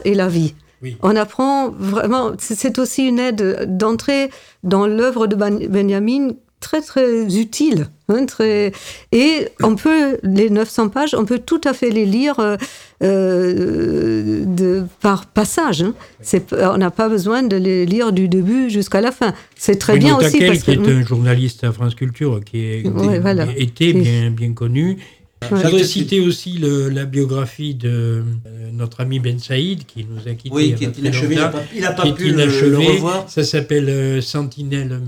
et la vie. Oui. On apprend vraiment, c'est aussi une aide d'entrée dans l'œuvre de Benjamin, très très utile. Et on peut, les 900 pages, on peut tout à fait les lire par passage. On n'a pas besoin de les lire du début jusqu'à la fin. C'est très bien aussi. Taquel, qui est un journaliste à France Culture, qui était bien connu. Je voudrais citer aussi la biographie de notre ami Ben Saïd, qui nous a quittés. Oui, qui est inachevé, il n'a pas pu le revoir. Ça s'appelle Sentinelle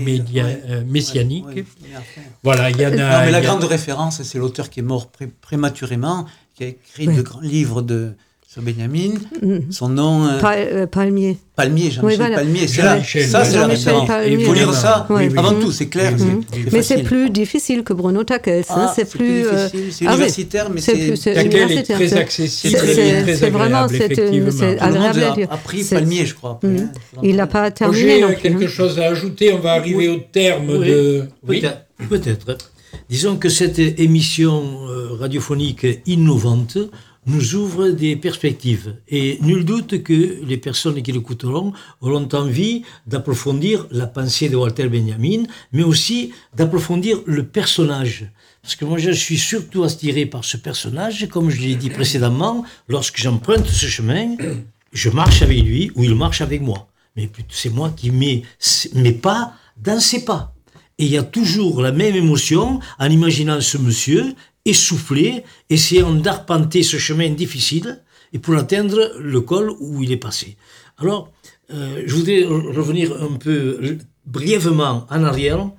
messianique. Oui. Voilà, il y en a. Non, mais la grande référence, c'est l'auteur qui est mort prématurément, qui a écrit de grands livres sur Benjamin. Son nom... Palmier. Jean-Michel Palmier. Ça, c'est la référence. Il faut lire ça avant tout, c'est clair. Mais c'est plus difficile que Bruno Taquel. C'est plus difficile. C'est universitaire, mais Taquel est très accessible, très agréable, effectivement. C'est agréable à lire. A pris Palmier, je crois. Il n'a pas terminé. J'ai quelque chose à ajouter. On va arriver au terme de... Peut-être. Disons que cette émission radiophonique innovante nous ouvre des perspectives. Et nul doute que les personnes qui l'écouteront auront envie d'approfondir la pensée de Walter Benjamin, mais aussi d'approfondir le personnage. Parce que moi, je suis surtout attiré par ce personnage. Comme je l'ai dit précédemment, lorsque j'emprunte ce chemin, je marche avec lui ou il marche avec moi. Mais plutôt, c'est moi qui mets mes pas dans ses pas. Et il y a toujours la même émotion en imaginant ce monsieur essoufflé, essayant d'arpenter ce chemin difficile et pour atteindre le col où il est passé. Alors, je voudrais revenir un peu brièvement en arrière.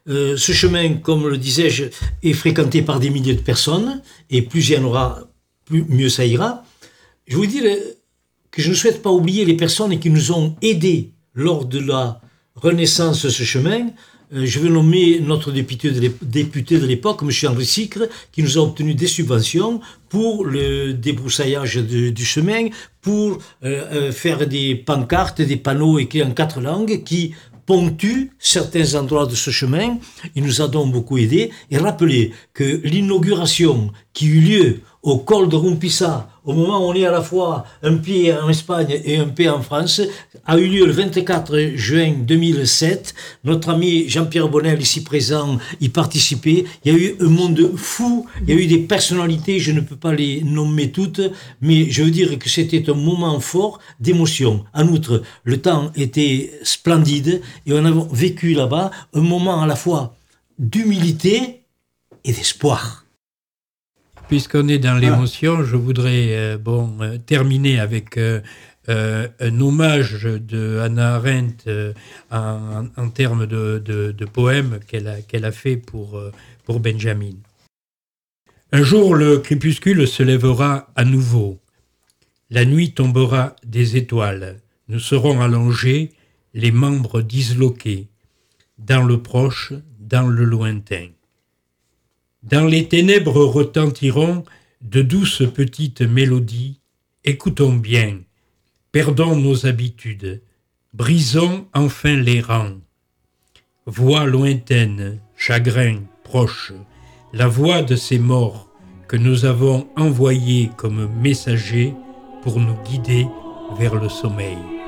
Ce chemin, comme le disais-je, est fréquenté par des milliers de personnes et plus il y en aura, mieux ça ira. Je vous dire que je ne souhaite pas oublier les personnes qui nous ont aidés lors de la renaissance de ce chemin. Je veux nommer notre député de l'époque, M. Henri Sicre, qui nous a obtenu des subventions pour le débroussaillage du chemin, pour faire des pancartes, des panneaux écrits en 4 langues qui ponctuent certains endroits de ce chemin. Il nous a donc beaucoup aidés. Et rappelez que l'inauguration qui eut lieu au col de Rumpissa, au moment où on est à la fois un pied en Espagne et un pied en France, a eu lieu le 24 juin 2007. Notre ami Jean-Pierre Bonnel, ici présent, y participait. Il y a eu un monde fou, il y a eu des personnalités, je ne peux pas les nommer toutes, mais je veux dire que c'était un moment fort d'émotion. En outre, le temps était splendide et on a vécu là-bas un moment à la fois d'humilité et d'espoir. Puisqu'on est dans l'émotion, je voudrais terminer avec un hommage de Hannah Arendt en termes de poème qu'elle a fait pour Benjamin. Un jour, le crépuscule se lèvera à nouveau. La nuit tombera des étoiles. Nous serons allongés, les membres disloqués, dans le proche, dans le lointain. Dans les ténèbres retentiront de douces petites mélodies. Écoutons bien, perdons nos habitudes, brisons enfin les rangs. Voix lointaine, chagrin proche, la voix de ces morts que nous avons envoyés comme messagers pour nous guider vers le sommeil.